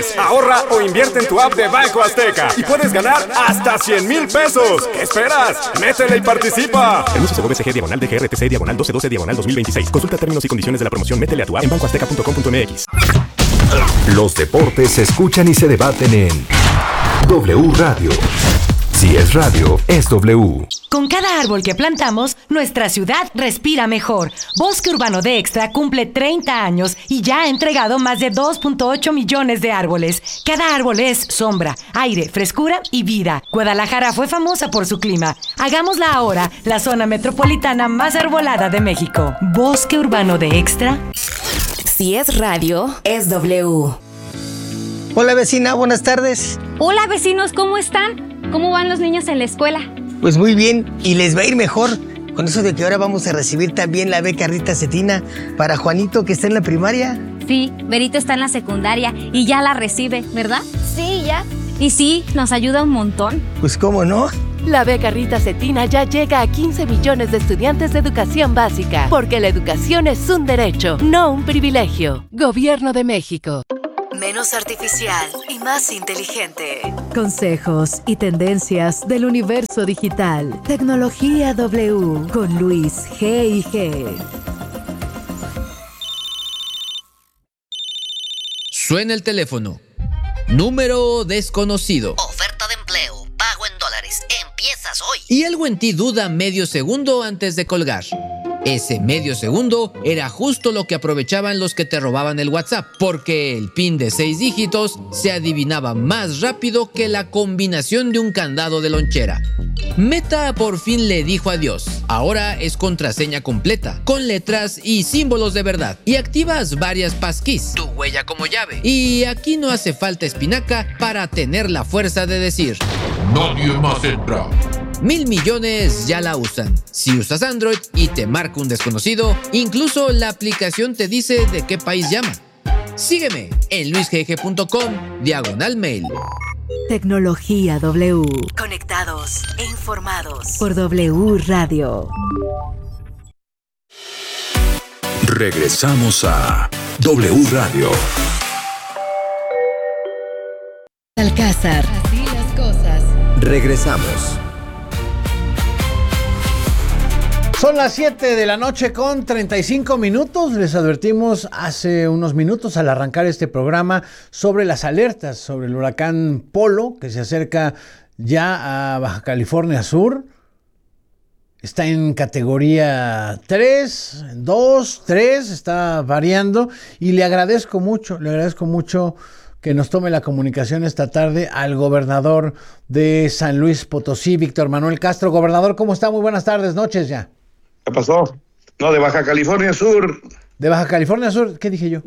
es. Ahorra o invierte en tu app de Banco Azteca y puedes ganar hasta 100,000 pesos. ¿Qué esperas? Métele y participa. Permiso Segov SG /DGRTC /1212 /2026. Consulta términos y condiciones de la promoción. Métele a tu app en bancoazteca.com.mx. Los deportes se escuchan y se debaten en W Radio. Si es radio, es W. Con cada árbol que plantamos, nuestra ciudad respira mejor. Bosque Urbano de Extra cumple 30 años y ya ha entregado más de 2.8 millones de árboles. Cada árbol es sombra, aire, frescura y vida. Guadalajara fue famosa por su clima. Hagámosla ahora la zona metropolitana más arbolada de México. Bosque Urbano de Extra. Si es radio, es W. Hola vecina, buenas tardes. Hola vecinos, ¿cómo están? ¿Cómo van los niños en la escuela? Pues muy bien, y les va a ir mejor con eso de que ahora vamos a recibir también la beca Rita Cetina para Juanito, que está en la primaria. Sí, Berito está en la secundaria y ya la recibe, ¿verdad? Sí, ya. Y sí, nos ayuda un montón. Pues cómo no. La beca Rita Cetina ya llega a 15 millones de estudiantes de educación básica, porque la educación es un derecho, no un privilegio. Gobierno de México. Menos artificial y más inteligente. Consejos y tendencias del universo digital. Tecnología W con Luis G&G. Suena el teléfono. Número desconocido. Oferta de empleo. Pago en dólares. Empiezas hoy. Y algo en ti duda medio segundo antes de colgar. Ese medio segundo era justo lo que aprovechaban los que te robaban el WhatsApp, porque el PIN de 6 dígitos se adivinaba más rápido que la combinación de un candado de lonchera. Meta por fin le dijo adiós. Ahora es contraseña completa, con letras y símbolos de verdad. Y activas varias passkeys, tu huella como llave. Y aquí no hace falta espinaca para tener la fuerza de decir: nadie más entra. 1,000 millones ya la usan. Si usas Android y te marca un desconocido, incluso la aplicación te dice de qué país llama. Sígueme en luisgg.com/mail. Tecnología W. Conectados e informados. Por W Radio. Regresamos a W Radio. Alcázar. Así las cosas. Regresamos. Son las 7 de la noche con 35 minutos. Les advertimos hace unos minutos al arrancar este programa sobre las alertas sobre el huracán Polo, que se acerca ya a Baja California Sur. Está en categoría 3, 2, 3, está variando. Y le agradezco mucho que nos tome la comunicación esta tarde al gobernador de San Luis Potosí, Víctor Manuel Castro. Gobernador, ¿cómo está? Muy buenas tardes, noches ya. ¿Qué pasó? No, de Baja California Sur. ¿De Baja California Sur? ¿Qué dije yo?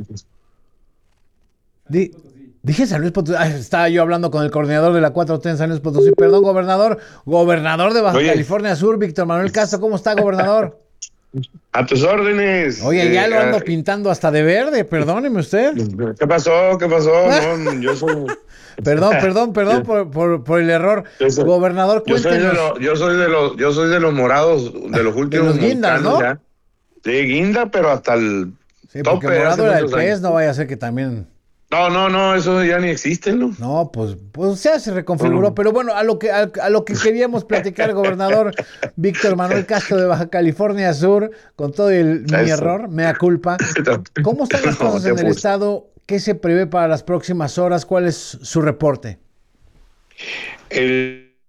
Dije San Luis Potosí. Estaba yo hablando con el coordinador de la 4T en San Luis Potosí. Perdón, gobernador. Gobernador de Baja California Sur, Víctor Manuel Castro. ¿Cómo está, gobernador? A tus órdenes. Oye, ya lo ando pintando hasta de verde. Perdóneme usted. ¿Qué pasó? No, yo soy... Perdón por el error. Gobernador, cuéntenos. Yo soy de los morados, de los últimos. De los guindas, ¿no? Ya. Sí, guinda, pero hasta el tope. Porque morado era el pez, no vaya a ser que también... No, eso ya ni existe, ¿no? No, pues se reconfiguró, pero bueno, a lo que queríamos platicar, gobernador Víctor Manuel Castro de Baja California Sur, con todo mi error, mea culpa. ¿Cómo están las cosas en el estado? ¿Qué se prevé para las próximas horas? ¿Cuál es su reporte? El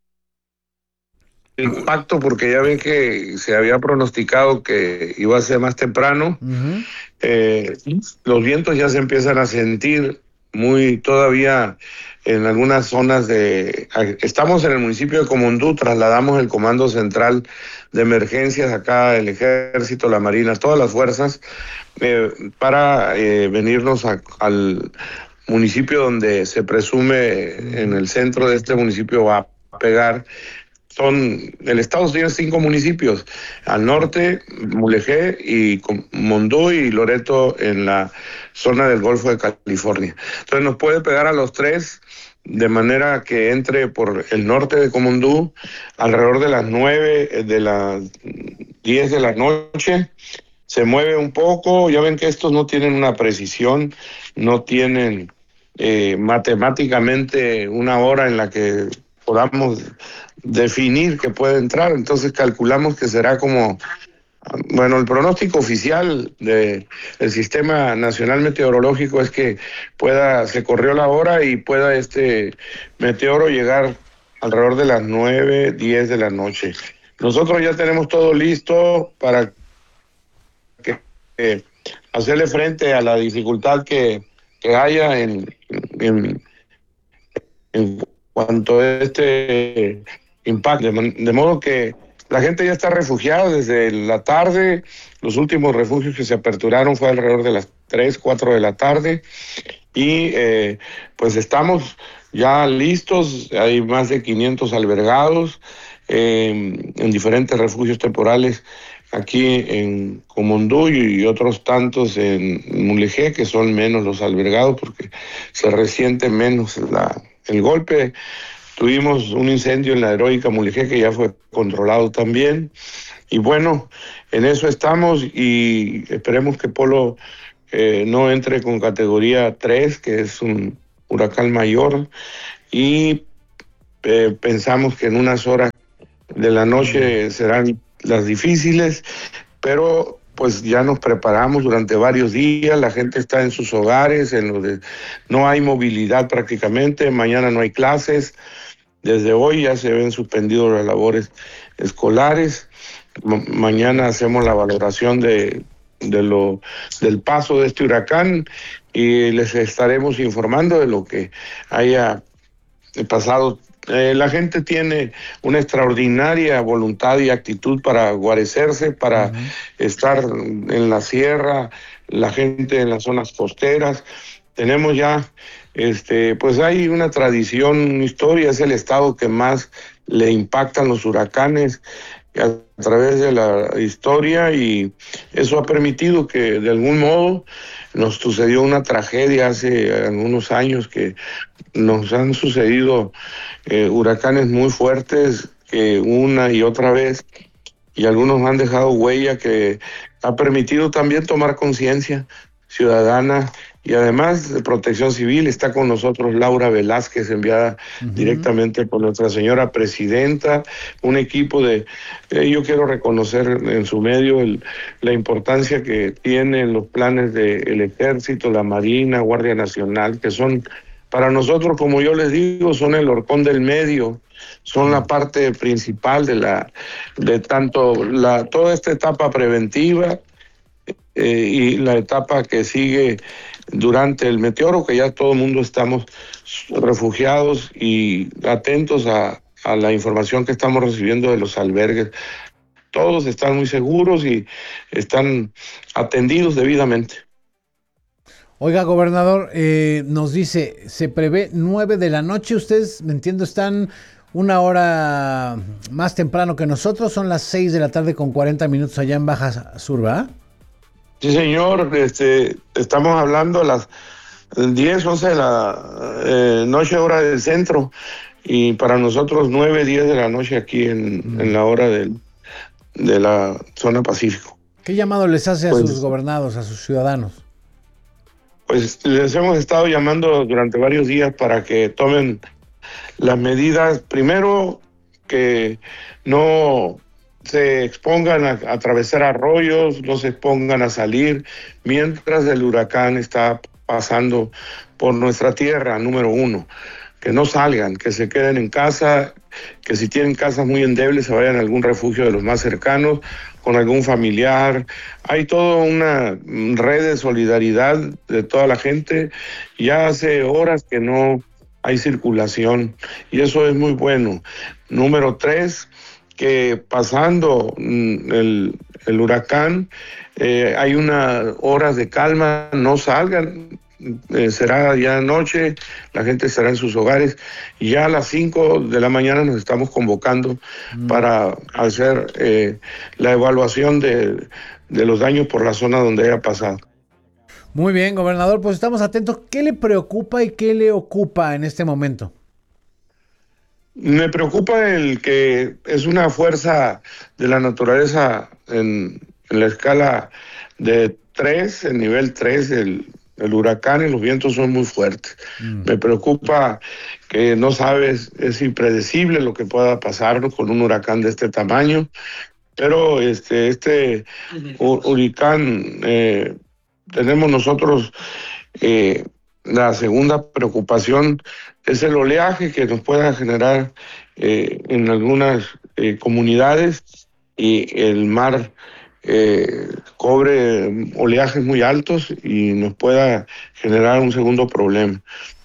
impacto, porque ya ven que se había pronosticado que iba a ser más temprano. Uh-huh. Los vientos ya se empiezan a sentir todavía en algunas zonas estamos en el municipio de Comondú, trasladamos el Comando Central de Emergencias acá, el Ejército, la Marina, todas las fuerzas, para venirnos al municipio donde se presume en el centro de este municipio va a pegar. El estado tiene 5 municipios, al norte, Mulegé y Mondú y Loreto en la zona del Golfo de California. Entonces nos puede pegar a los 3 de manera que entre por el norte de Comondú alrededor de las 9, de las 10 de la noche. Se mueve un poco, ya ven que estos no tienen una precisión, no tienen matemáticamente una hora en la que podamos definir que puede entrar. Entonces calculamos que será como, bueno, el pronóstico oficial del Sistema Nacional Meteorológico es que se corrió la hora y pueda este meteoro llegar alrededor de las 9, 10 de la noche. Nosotros ya tenemos todo listo para hacerle frente a la dificultad que haya en cuanto a este impacto. De modo que la gente ya está refugiada desde la tarde. Los últimos refugios que se aperturaron fue alrededor de las 3, 4 de la tarde. Y pues estamos ya listos. Hay más de 500 albergados en diferentes refugios temporales aquí en Comondú y otros tantos en Mulegé, que son menos los albergados porque se resiente menos el golpe. Tuvimos un incendio en la heroica Mulegé que ya fue controlado también. Y bueno, en eso estamos y esperemos que Polo no entre con categoría 3, que es un huracán mayor. Y pensamos que en unas horas de la noche serán las difíciles, pero pues ya nos preparamos durante varios días. La gente está en sus hogares, no hay movilidad prácticamente. Mañana no hay clases. Desde hoy ya se ven suspendidas las labores escolares. Mañana hacemos la valoración del paso de este huracán y les estaremos informando de lo que haya pasado. La gente tiene una extraordinaria voluntad y actitud para guarecerse, para estar en la sierra, la gente en las zonas costeras. Tenemos ya, pues hay una tradición, una historia. Es el estado que más le impactan los huracanes a través de la historia, y eso ha permitido que de algún modo nos sucedió una tragedia hace algunos años, que nos han sucedido huracanes muy fuertes que una y otra vez, y algunos han dejado huella que ha permitido también tomar conciencia ciudadana. Y además de Protección Civil está con nosotros Laura Velázquez, enviada directamente por nuestra señora presidenta, un equipo yo quiero reconocer en su medio la importancia que tienen los planes del Ejército, la Marina, Guardia Nacional, que son para nosotros, como yo les digo, son el horcón del medio, son la parte principal de toda esta etapa preventiva y la etapa que sigue durante el meteoro, que ya todo el mundo estamos refugiados y atentos a la información que estamos recibiendo de los albergues. Todos están muy seguros y están atendidos debidamente. Oiga, gobernador, nos dice, se prevé 9 de la noche. Ustedes, me entiendo, están una hora más temprano que nosotros. Son las 6 de la tarde con 40 minutos allá en Baja Sur, ¿verdad? Sí, señor. Estamos hablando a las 10, 11 de la noche, hora del centro. Y para nosotros 9, 10 de la noche aquí en la hora de la zona Pacífico. ¿Qué llamado les hace a sus gobernados, a sus ciudadanos? Pues les hemos estado llamando durante varios días para que tomen las medidas. Primero, que no se expongan a atravesar arroyos, no se expongan a salir mientras el huracán está pasando por nuestra tierra, número 1. Que no salgan, que se queden en casa, que si tienen casas muy endebles se vayan a algún refugio de los más cercanos, con algún familiar. Hay toda una red de solidaridad de toda la gente. Ya hace horas que no hay circulación y eso es muy bueno. Número 3, que pasando el huracán hay unas horas de calma, no salgan. Será ya noche, la gente estará en sus hogares, y ya a las 5 de la mañana nos estamos convocando para hacer la evaluación de los daños por la zona donde haya pasado. Muy bien, gobernador, pues estamos atentos. ¿Qué le preocupa y qué le ocupa en este momento? Me preocupa el que es una fuerza de la naturaleza en la escala de 3, el nivel 3 del el huracán y los vientos son muy fuertes. Me preocupa que no sabes, es impredecible lo que pueda pasar con un huracán de este tamaño, pero este huracán, tenemos nosotros la segunda preocupación es el oleaje que nos pueda generar en algunas comunidades, y el mar cobre oleajes muy altos y nos pueda generar un segundo problema.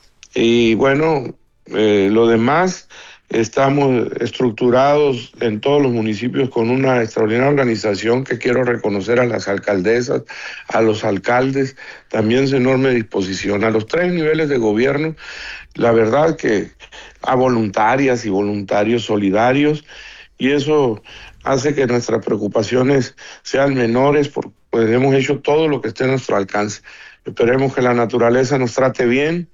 Y bueno, lo demás, estamos estructurados en todos los municipios con una extraordinaria organización que quiero reconocer a las alcaldesas, a los alcaldes, también su enorme disposición, a los 3 niveles de gobierno, la verdad que a voluntarias y voluntarios solidarios, y eso hace que nuestras preocupaciones sean menores, porque pues hemos hecho todo lo que esté a nuestro alcance. Esperemos que la naturaleza nos trate bien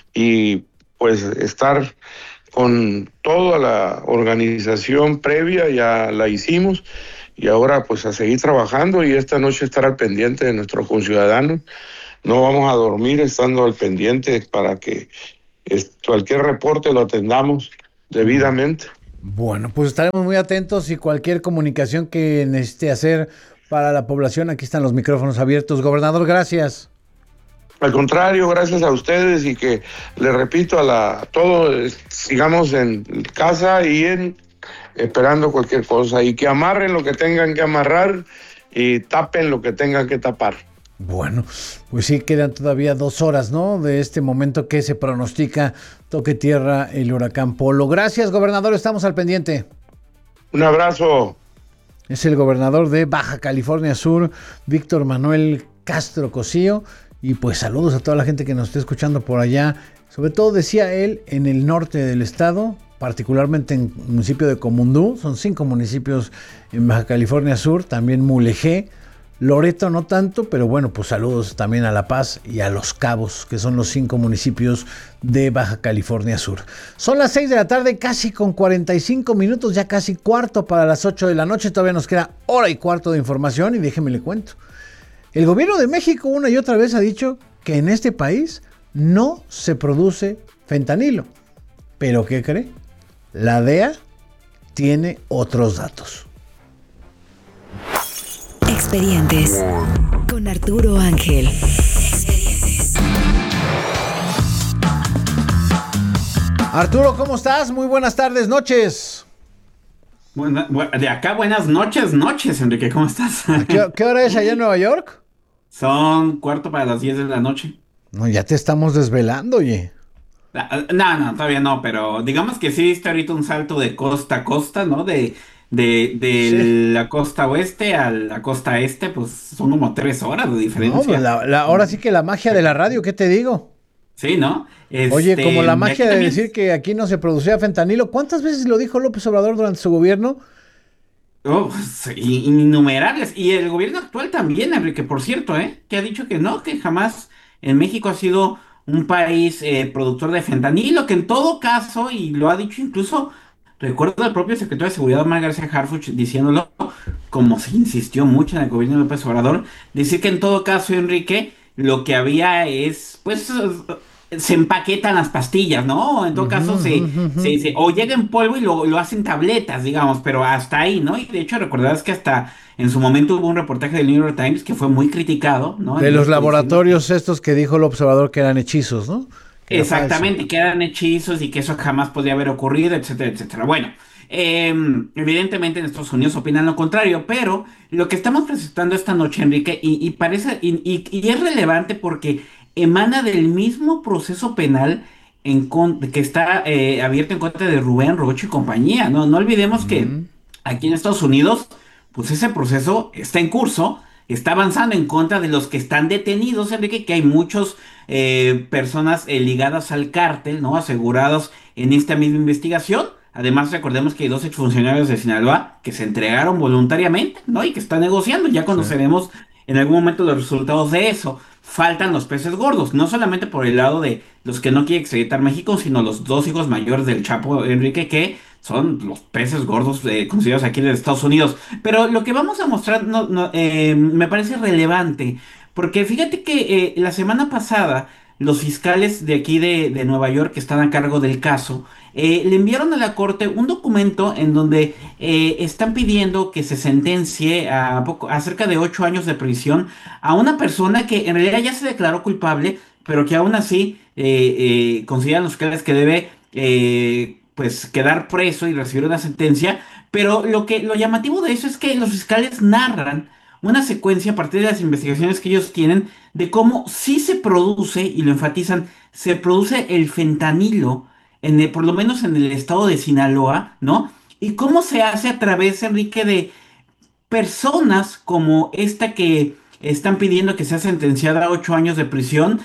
y pues estar con toda la organización previa, ya la hicimos, y ahora pues a seguir trabajando y esta noche estar al pendiente de nuestros conciudadanos. No vamos a dormir estando al pendiente para que cualquier reporte lo atendamos debidamente. Bueno, pues estaremos muy atentos y cualquier comunicación que necesite hacer para la población, aquí están los micrófonos abiertos. Gobernador, gracias. Al contrario, gracias a ustedes, y que le repito a todos, sigamos en casa y esperando cualquier cosa, y que amarren lo que tengan que amarrar y tapen lo que tengan que tapar. Bueno, pues sí, quedan todavía 2 horas, ¿no? De este momento que se pronostica toque tierra el huracán Polo. Gracias, gobernador, estamos al pendiente. Un abrazo. Es el gobernador de Baja California Sur, Víctor Manuel Castro Cosío. Y pues saludos a toda la gente que nos esté escuchando por allá. Sobre todo, decía él, en el norte del estado, particularmente en el municipio de Comundú. Son 5 municipios en Baja California Sur, también Mulegé. Loreto no tanto, pero bueno, pues saludos también a La Paz y a Los Cabos, que son los 5 municipios de Baja California Sur. Son las 6 de la tarde, casi con 45 minutos, ya casi cuarto para las 8 de la noche. Todavía nos queda hora y cuarto de información y déjeme le cuento. El gobierno de México una y otra vez ha dicho que en este país no se produce fentanilo. ¿Pero qué cree? La DEA tiene otros datos. Expedientes con Arturo Ángel. Arturo, ¿cómo estás? Muy buenas tardes, noches. De acá buenas noches, Enrique, ¿cómo estás? ¿Qué hora es allá en Nueva York? Son 9:45 de la noche. No, ya te estamos desvelando, oye. No, todavía no, pero digamos que sí diste ahorita un salto de costa a costa, ¿no? De sí. La costa oeste a la costa este, pues son como 3 horas de diferencia. No, pues ahora sí que la magia de la radio, ¿qué te digo? Sí, ¿no? Oye, como la magia de decir que aquí no se producía fentanilo. ¿Cuántas veces lo dijo López Obrador durante su gobierno? Innumerables. Y el gobierno actual también, Enrique, por cierto, que ha dicho que no, que jamás en México ha sido un país productor de fentanilo, que en todo caso, y lo ha dicho incluso, recuerdo al propio secretario de Seguridad, Omar García Harfuch, diciéndolo, como se insistió mucho en el gobierno de López Obrador, decir que en todo caso, Enrique, lo que había es, pues, se empaquetan las pastillas, ¿no? En todo caso, o llega en polvo y lo hacen tabletas, digamos, pero hasta ahí, ¿no? Y de hecho, recordarás que hasta en su momento hubo un reportaje del New York Times que fue muy criticado, ¿no? De los laboratorios estos que dijo el observador que eran hechizos, ¿no? Exactamente, que eran hechizos y que eso jamás podía haber ocurrido, etcétera, etcétera. Bueno, evidentemente en Estados Unidos opinan lo contrario, pero lo que estamos presentando esta noche, Enrique, y parece, y es relevante porque emana del mismo proceso penal que está abierto en contra de Rubén Rocha y compañía, ¿no? No olvidemos que aquí en Estados Unidos, pues ese proceso está en curso, está avanzando en contra de los que están detenidos, Enrique, que hay muchos personas ligadas al cártel, ¿no? Asegurados en esta misma investigación. Además, recordemos que hay 2 exfuncionarios de Sinaloa que se entregaron voluntariamente, ¿no? Y que están negociando. Ya conoceremos en algún momento los resultados de eso. Faltan los peces gordos, no solamente por el lado de los que no quiere extraditar México, sino los 2 hijos mayores del Chapo, Enrique, que son los peces gordos considerados aquí en Estados Unidos. Pero lo que vamos a mostrar me parece relevante, porque fíjate que la semana pasada los fiscales de aquí de Nueva York que están a cargo del caso le enviaron a la corte un documento en donde están pidiendo que se sentencie a cerca de 8 años de prisión a una persona que en realidad ya se declaró culpable, pero que aún así consideran los fiscales que debe pues quedar preso y recibir una sentencia. Pero lo llamativo de eso es que los fiscales narran una secuencia a partir de las investigaciones que ellos tienen de cómo sí se produce, y lo enfatizan, se produce el fentanilo, por lo menos en el estado de Sinaloa, ¿no? Y cómo se hace a través, Enrique, de personas como esta que están pidiendo que sea sentenciada a 8 años de prisión,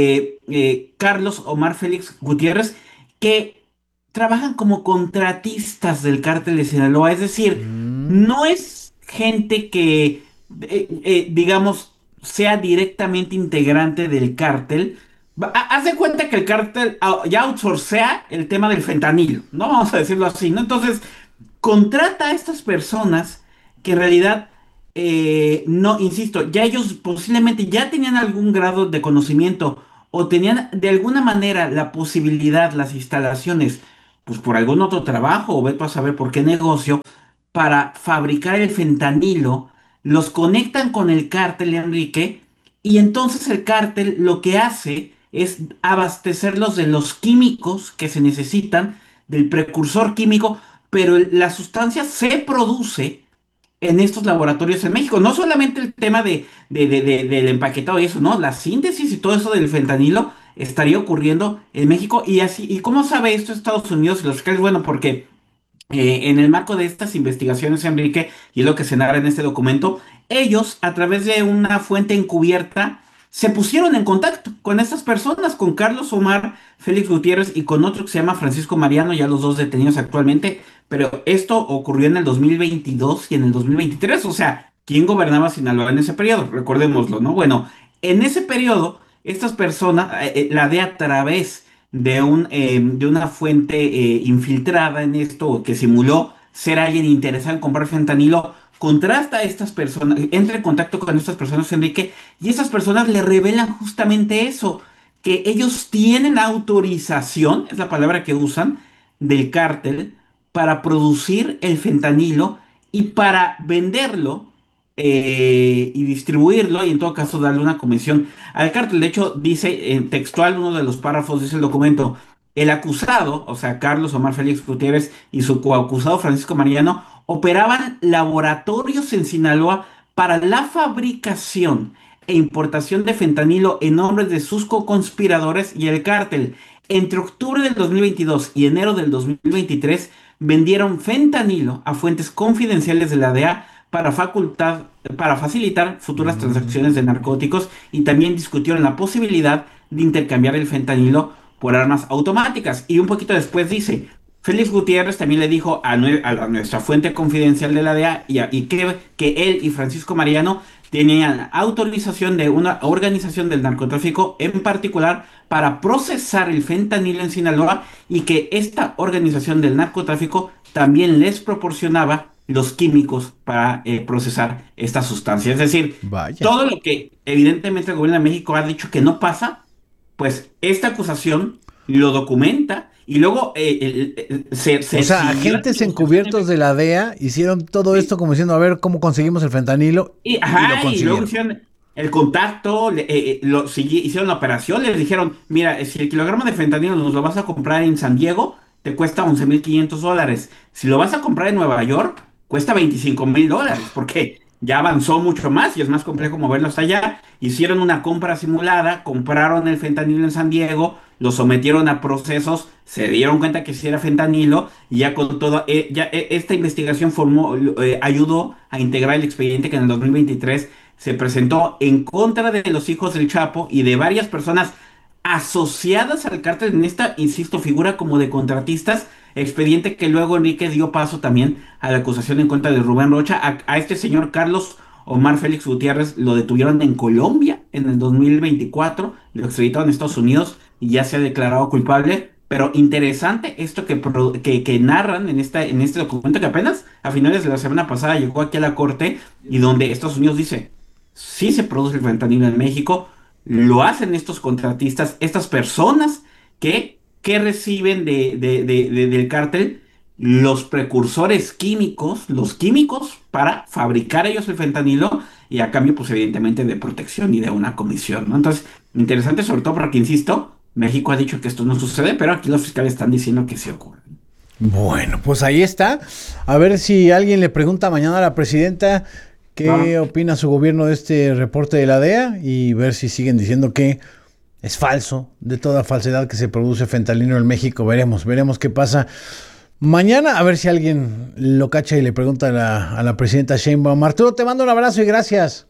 Carlos Omar Félix Gutiérrez, que trabajan como contratistas del cártel de Sinaloa. Es decir, no es gente que digamos, sea directamente integrante del cártel. Haz de cuenta que el cártel ya outsourcea el tema del fentanilo, ¿no? Vamos a decirlo así, ¿no? Entonces, contrata a estas personas que en realidad, no, insisto, ya ellos posiblemente ya tenían algún grado de conocimiento o tenían de alguna manera la posibilidad, las instalaciones, pues por algún otro trabajo o vete a saber por qué negocio, para fabricar el fentanilo. Los conectan con el cártel, Enrique, y entonces el cártel lo que hace es abastecerlos de los químicos que se necesitan, del precursor químico, pero la sustancia se produce en estos laboratorios en México. No solamente el tema del empaquetado y eso, ¿no? La síntesis y todo eso del fentanilo estaría ocurriendo en México. Y así, ¿y cómo sabe esto Estados Unidos y los fiscales? Bueno, porque en el marco de estas investigaciones, Enrique, y es lo que se narra en este documento, ellos, a través de una fuente encubierta, se pusieron en contacto con estas personas, con Carlos Omar Félix Gutiérrez y con otro que se llama Francisco Mariano, ya los dos detenidos actualmente, pero esto ocurrió en el 2022 y en el 2023, o sea, ¿quién gobernaba Sinaloa en ese periodo? Recordémoslo, ¿no? Bueno, en ese periodo, estas personas, la DEA a través de una fuente infiltrada en esto, que simuló ser alguien interesado en comprar fentanilo, contrasta a estas personas, entra en contacto con estas personas, Enrique, y esas personas le revelan justamente eso, que ellos tienen autorización, es la palabra que usan, del cártel, para producir el fentanilo y para venderlo y distribuirlo, y en todo caso darle una comisión al cártel. De hecho, dice textual, uno de los párrafos dice el documento: el acusado, o sea, Carlos Omar Félix Gutiérrez, y su coacusado Francisco Mariano operaban laboratorios en Sinaloa para la fabricación e importación de fentanilo en nombre de sus co-conspiradores y el cártel. Entre octubre del 2022 y enero del 2023 vendieron fentanilo a fuentes confidenciales de la DEA para facilitar futuras transacciones de narcóticos, y también discutieron la posibilidad de intercambiar el fentanilo por armas automáticas. Y un poquito después dice: Félix Gutiérrez también le dijo a nuestra fuente confidencial de la DEA y que él y Francisco Mariano tenían autorización de una organización del narcotráfico en particular para procesar el fentanilo en Sinaloa, y que esta organización del narcotráfico también les proporcionaba los químicos para procesar esta sustancia. Es decir, todo lo que evidentemente el gobierno de México ha dicho que no pasa, pues esta acusación lo documenta. Y luego o sea, agentes encubiertos de la DEA hicieron todo esto como diciendo: a ver cómo conseguimos el fentanilo, y lo consiguieron. Y luego hicieron el contacto, hicieron la operación, les dijeron: mira, si el kilogramo de fentanilo nos lo vas a comprar en San Diego, te cuesta $11,500. Si lo vas a comprar en Nueva York, cuesta $25,000, porque ya avanzó mucho más y es más complejo moverlo hasta allá. Hicieron una compra simulada, compraron el fentanilo en San Diego, lo sometieron a procesos, se dieron cuenta que sí era fentanilo, y ya con todo, esta investigación ayudó a integrar el expediente que en el 2023 se presentó en contra de los hijos del Chapo y de varias personas asociadas al cártel en esta, insisto, figura como de contratistas. Expediente que luego, Enrique, dio paso también a la acusación en contra de Rubén Rocha. A este señor Carlos Omar Félix Gutiérrez lo detuvieron en Colombia en el 2024, lo extraditaron a Estados Unidos y ya se ha declarado culpable. Pero interesante esto que narran en este documento, que apenas a finales de la semana pasada llegó aquí a la corte, y donde Estados Unidos dice: sí se produce el fentanilo en México, lo hacen estos contratistas, estas personas que reciben del cártel los precursores químicos, los químicos para fabricar ellos el fentanilo y a cambio, pues evidentemente, de protección y de una comisión, ¿no? Entonces, interesante sobre todo porque, insisto, México ha dicho que esto no sucede, pero aquí los fiscales están diciendo que sí ocurre. Bueno, pues ahí está. A ver si alguien le pregunta mañana a la presidenta qué opina su gobierno de este reporte de la DEA y ver si siguen diciendo que es falso, de toda falsedad que se produce fentanilo en México. Veremos qué pasa mañana, a ver si alguien lo cacha y le pregunta a la presidenta Sheinbaum. Arturo, te mando un abrazo y gracias.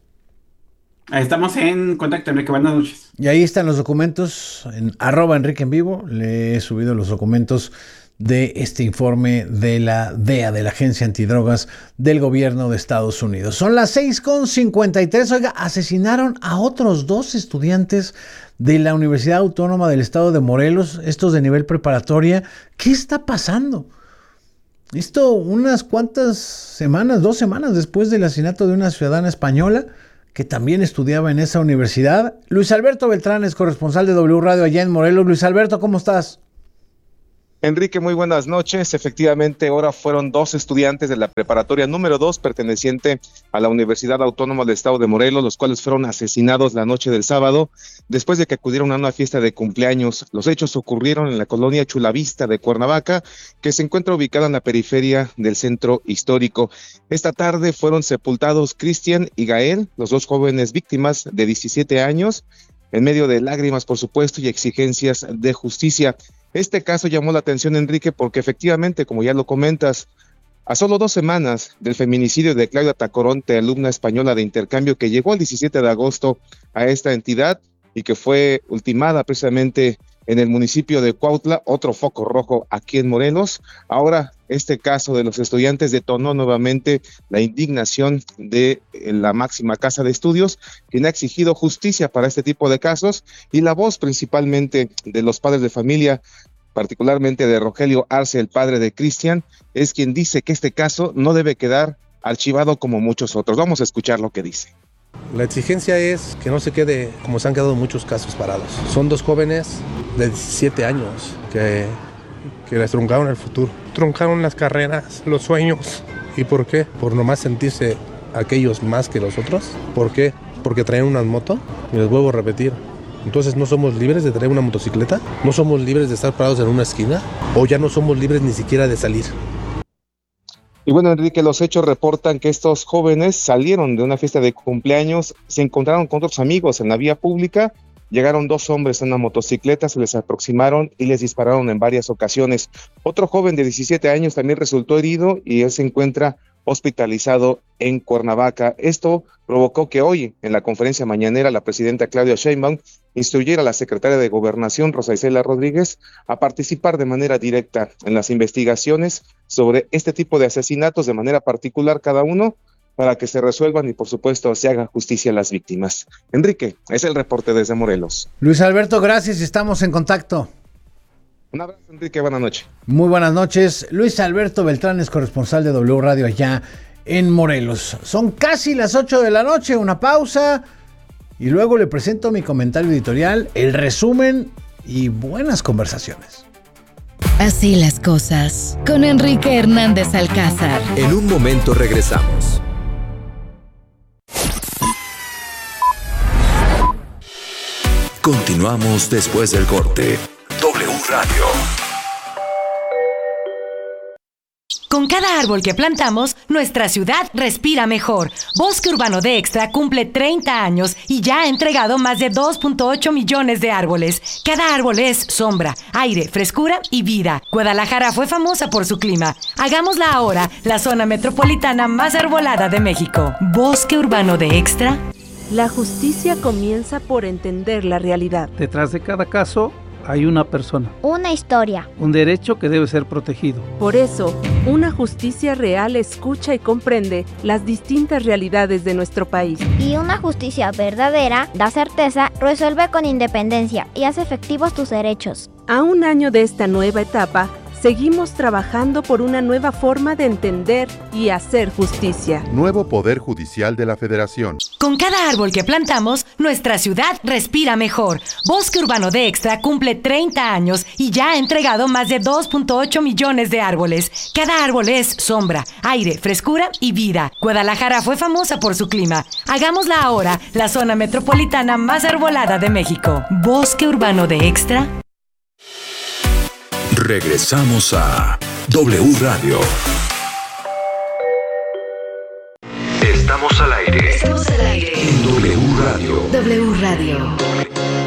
Estamos en contacto, Enrique. Buenas noches. Y ahí están los documentos en @Enrique en vivo. Le he subido los documentos de este informe de la DEA, de la Agencia Antidrogas del Gobierno de Estados Unidos. Son las 6:53. Oiga, asesinaron a otros 2 estudiantes de la Universidad Autónoma del Estado de Morelos, estos de nivel preparatoria. ¿Qué está pasando? Esto unas cuantas semanas, 2 semanas después del asesinato de una ciudadana española que también estudiaba en esa universidad. Luis Alberto Beltrán es corresponsal de W Radio allá en Morelos. Luis Alberto, ¿cómo estás? Enrique, muy buenas noches. Efectivamente, ahora fueron 2 estudiantes de la preparatoria número 2 perteneciente a la Universidad Autónoma del Estado de Morelos, los cuales fueron asesinados la noche del sábado después de que acudieron a una fiesta de cumpleaños. Los hechos ocurrieron en la colonia Chulavista de Cuernavaca, que se encuentra ubicada en la periferia del centro histórico. Esta tarde fueron sepultados Cristian y Gael, los 2 jóvenes víctimas de 17 años, en medio de lágrimas, por supuesto, y exigencias de justicia. Este caso llamó la atención, Enrique, porque efectivamente, como ya lo comentas, a solo 2 semanas del feminicidio de Claudia Tacoronte, alumna española de intercambio que llegó el 17 de agosto a esta entidad y que fue ultimada precisamente en el municipio de Cuautla, otro foco rojo aquí en Morelos. Ahora, este caso de los estudiantes detonó nuevamente la indignación de la máxima casa de estudios, quien ha exigido justicia para este tipo de casos, y la voz principalmente de los padres de familia, particularmente de Rogelio Arce, el padre de Cristian, es quien dice que este caso no debe quedar archivado como muchos otros. Vamos a escuchar lo que dice. La exigencia es que no se quede como se han quedado muchos casos parados. Son 2 jóvenes de 17 años que les truncaron el futuro, truncaron las carreras, los sueños. ¿Y por qué? Por nomás sentirse aquellos más que los otros. ¿Por qué? Porque traen una moto. Y les vuelvo a repetir, entonces no somos libres de traer una motocicleta, no somos libres de estar parados en una esquina, o ya no somos libres ni siquiera de salir. Y bueno, Enrique, los hechos reportan que estos jóvenes salieron de una fiesta de cumpleaños, se encontraron con otros amigos en la vía pública, llegaron 2 hombres en una motocicleta, se les aproximaron y les dispararon en varias ocasiones. Otro joven de 17 años también resultó herido y él se encuentra hospitalizado en Cuernavaca. Esto provocó que hoy, en la conferencia mañanera, la presidenta Claudia Sheinbaum instruyera a la secretaria de Gobernación, Rosa Isela Rodríguez, a participar de manera directa en las investigaciones sobre este tipo de asesinatos, de manera particular cada uno, para que se resuelvan y, por supuesto, se haga justicia a las víctimas. Enrique, es el reporte desde Morelos. Luis Alberto, gracias y estamos en contacto. Un abrazo, Enrique, buenas noches. Muy buenas noches. Luis Alberto Beltrán es corresponsal de W Radio allá en Morelos. Son casi las 8 de la noche, una pausa y luego le presento mi comentario editorial, el resumen y buenas conversaciones. Así las cosas, con Enrique Hernández Alcázar. En un momento regresamos. Continuamos después del corte. W Radio. Con cada árbol que plantamos, nuestra ciudad respira mejor. Bosque Urbano de Extra cumple 30 años y ya ha entregado más de 2.8 millones de árboles. Cada árbol es sombra, aire, frescura y vida. Guadalajara fue famosa por su clima. Hagámosla ahora la zona metropolitana más arbolada de México. Bosque Urbano de Extra. La justicia comienza por entender la realidad. Detrás de cada caso hay una persona. Una historia. Un derecho que debe ser protegido. Por eso, una justicia real escucha y comprende las distintas realidades de nuestro país. Y una justicia verdadera da certeza, resuelve con independencia y hace efectivos tus derechos. A un año de esta nueva etapa, Seguimos trabajando por una nueva forma de entender y hacer justicia. Nuevo Poder Judicial de la Federación. Con cada árbol que plantamos, nuestra ciudad respira mejor. Bosque Urbano de Extra cumple 30 años y ya ha entregado más de 2.8 millones de árboles. Cada árbol es sombra, aire, frescura y vida. Guadalajara fue famosa por su clima. Hagámosla ahora la zona metropolitana más arbolada de México. Bosque Urbano de Extra. Regresamos a W Radio. Estamos al aire. Estamos al aire. En W Radio. W Radio.